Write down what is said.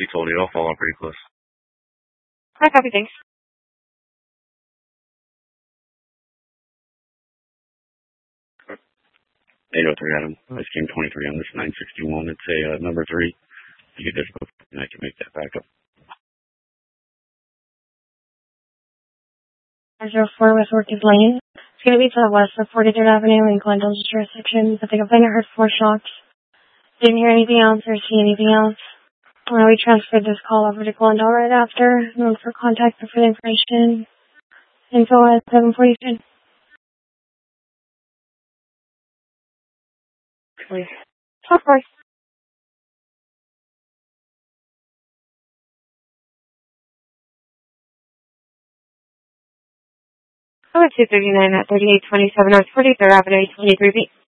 He told you, I'll follow pretty close. Hi, copy, thanks. 803 Adam. Ice King 23 on this 961. It's a number 3. You get difficult, and I can make that back up. 04 West Orchid Lane. It's going to be to the west of 43rd Avenue in Glendale's jurisdiction. I think I heard 4 shots. Didn't hear anything else or see anything else. We transferred this call over to Glendale right after. Look for contact for further information. Info at 742. Please. Of course. Oh, 239 at 3827 North 43rd Avenue, 23B.